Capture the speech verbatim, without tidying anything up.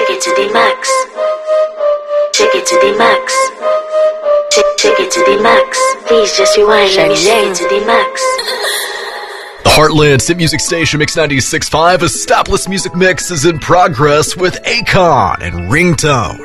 Shake it to the max. Shake it to the max. Shake, shake it to the max. Please just rewind and you shake it to the max. The Heartland Hit Music Station, Mix ninety-six point five, a stopless music mix is in progress with Akon and Ringtone.